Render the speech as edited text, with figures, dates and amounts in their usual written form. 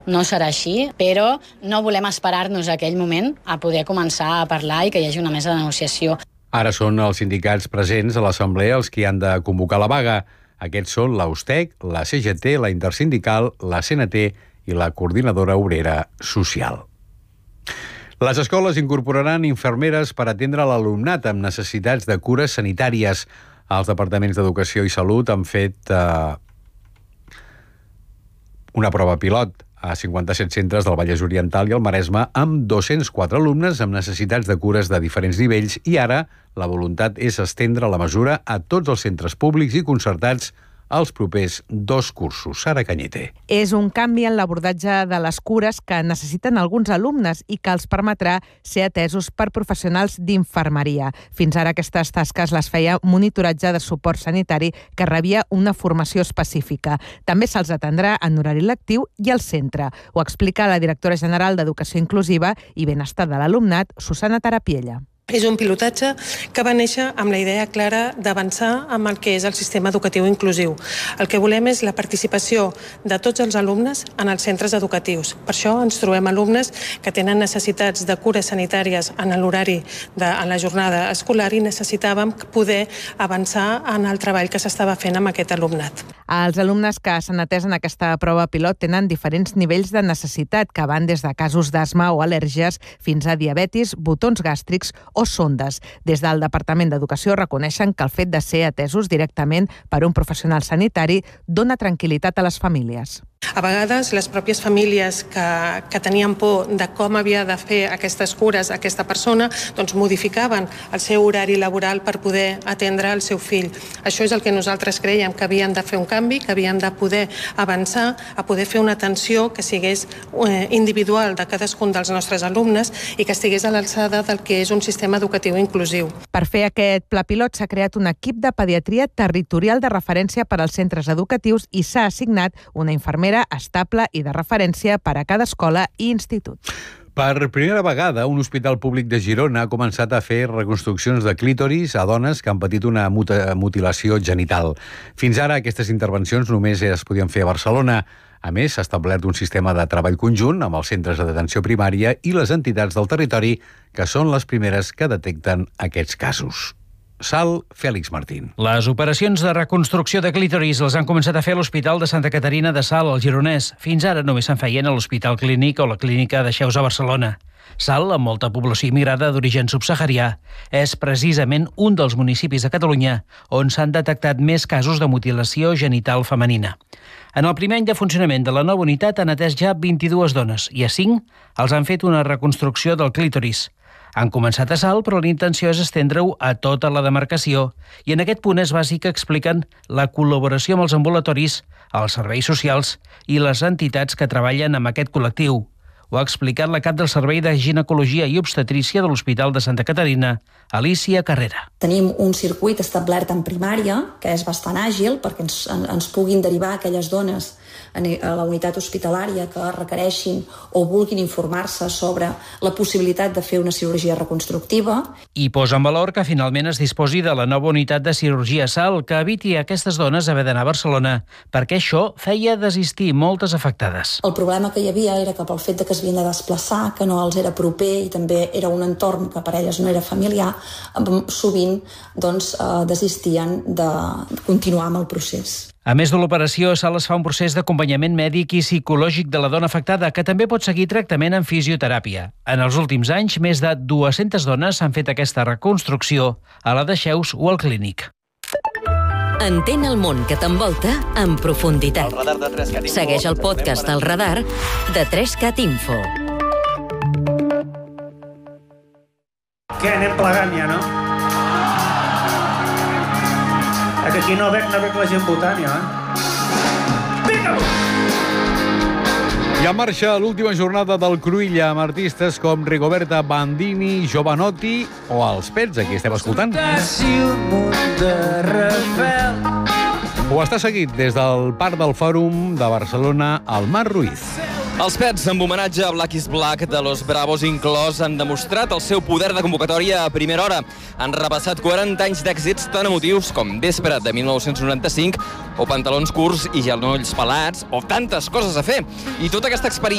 No serà així, però no volem esperar-nos a aquell moment a poder començar a parlar i que hi hagi una mesa de negociació. Ara són els sindicats presents a l'Assemblea els qui han de convocar la vaga. Aquests són la USTEC, la CGT, la Intersindical, la CNT i la Coordinadora Obrera Social. Les escoles incorporaran infermeres per atendre l'alumnat amb necessitats de cures sanitàries. Els departaments d'Educació i Salut han fet una prova pilot a 57 centres del Vallès Oriental i el Maresme amb 204 alumnes amb necessitats de cures de diferents nivells i ara la voluntat és estendre la mesura a tots els centres públics i concertats els propers 2 cursos. Sara Cañete. És un canvi en l'abordatge de les cures que necessiten alguns alumnes i que els permetrà ser atesos per professionals d'infermeria. Fins ara aquestes tasques les feia monitoratge de suport sanitari que rebia una formació específica. També se'ls atendrà en horari lectiu i al centre. Ho explica la directora general d'Educació Inclusiva i Benestar de l'Alumnat, Susana Tarapiella. És un pilotatge que va néixer amb la idea clara d'avançar amb el que és el sistema educatiu inclusiu. El que volem és la participació de tots els alumnes en els centres educatius. Per això ens trobem alumnes que tenen necessitats de cures sanitàries en l'horari en la jornada escolar i necessitàvem poder avançar en el treball que s'estava fent amb aquest alumnat. Els alumnes que s'han atès en aquesta prova pilot tenen diferents nivells de necessitat que van des de casos d'asma o al·lèrgies fins a diabetis, botons gàstrics o sondes. Des del Departament d'Educació reconeixen que el fet de ser atesos directament per un professional sanitari dona tranquil·litat a les famílies. A vegades les pròpies famílies que tenien por de com havia de fer aquestes cures a aquesta persona, doncs modificaven el seu horari laboral per poder atendre el seu fill. Això és el que nosaltres creiem, que havien de fer un canvi, que havien de poder avançar, a poder fer una atenció que sigués individual de cadascun dels nostres alumnes i que estigués a l'alçada del que és un sistema educatiu inclusiu. Per fer aquest pla pilot s'ha creat un equip de pediatria territorial de referència per als centres educatius i s'ha assignat una infermera estable i de referència per a cada escola i institut. Per primera vegada, un hospital públic de Girona ha començat a fer reconstruccions de clítoris a dones que han patit una mutilació genital. Fins ara, aquestes intervencions només es podien fer a Barcelona. A més, s'ha establert un sistema de treball conjunt amb els centres d'atenció primària i les entitats del territori, que són les primeres que detecten aquests casos. Sal, Fèlix Martín. Les operacions de reconstrucció de clítoris les han començat a fer a l'Hospital de Santa Caterina de Salt, al Gironès. Fins ara només se'n feien a l'Hospital Clínic o la Clínica de Xeus a Barcelona. Salt, amb molta població immigrada d'origen subsaharià, és precisament un dels municipis de Catalunya on s'han detectat més casos de mutilació genital femenina. En el primer any de funcionament de la nova unitat han atès ja 22 dones i a 5 els han fet una reconstrucció del clítoris. Han començat a Salt, però la intenció és estendre-ho a tota la demarcació i en aquest punt és bàsic que expliquen la col·laboració amb els ambulatoris, els serveis socials i les entitats que treballen amb aquest col·lectiu. Ho ha explicat la cap del Servei de Ginecologia i Obstetrícia de l'Hospital de Santa Caterina, Alicia Carrera. Tenim un circuit establert en primària, que és bastant àgil, perquè ens puguin derivar aquelles dones a la unitat hospitalària que requereixin o vulguin informar-se sobre la possibilitat de fer una cirurgia reconstructiva. I posa en valor que finalment es disposi de la nova unitat de cirurgia Salt que eviti a aquestes dones haver d'anar a Barcelona, perquè això feia desistir moltes afectades. El problema que hi havia era que pel fet que es havien de desplaçar, que no els era proper i també era un entorn que per elles no era familiar, sovint desistien de continuar amb el procés. A més de l'operació, Salt es fa un procés d'acompanyament mèdic i psicològic de la dona afectada, que també pot seguir tractament amb fisioteràpia. En els últims anys, més de 200 dones han fet aquesta reconstrucció a la de Xeus o al Clínic. Entén el món que t'envolta en profunditat. Segueix el podcast El Radar de 3CAT Info. Què, anem plegant ja, no? Que aquí no veig la gent votant, ja. Vinga! I en marxa l'última jornada del Cruïlla amb artistes com Rigoberta Bandini, Jovanotti o els Pets, aquí estem escoltant. Ho està seguit des del Parc del Fòrum de Barcelona, el Marc Ruiz. Els Pets, amb homenatge a Black is Black de Los Bravos inclòs, han demostrat el seu poder de convocatòria a primera hora. Han repassat 40 anys d'èxits tan emotius com Vespre de 1995 o Pantalons curts i genolls pelats o tantes coses a fer. I tota aquesta experiència